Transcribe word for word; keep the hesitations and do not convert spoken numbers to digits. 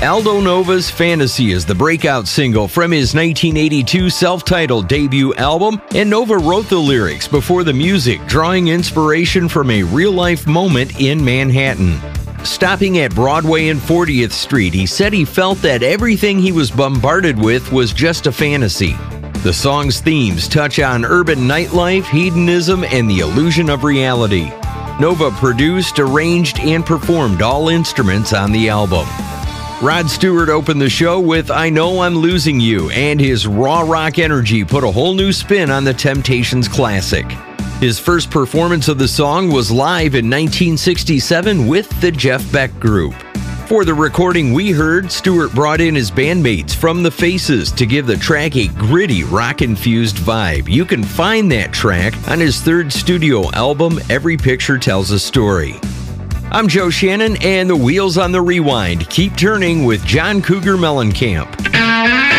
Aldo Nova's Fantasy is the breakout single from his nineteen eighty-two self-titled debut album, and Nova wrote the lyrics before the music, drawing inspiration from a real-life moment in Manhattan. Stopping at Broadway and fortieth Street, he said he felt that everything he was bombarded with was just a fantasy. The song's themes touch on urban nightlife, hedonism, and the illusion of reality. Nova produced, arranged, and performed all instruments on the album. Rod Stewart opened the show with I Know I'm Losing You, and his raw rock energy put a whole new spin on the Temptations classic. His first performance of the song was live in nineteen sixty-seven with the Jeff Beck Group. For the recording we heard, Stewart brought in his bandmates from The Faces to give the track a gritty, rock-infused vibe. You can find that track on his third studio album, Every Picture Tells a Story. I'm Joe Shannon, and the wheels on the rewind keep turning with John Cougar Mellencamp.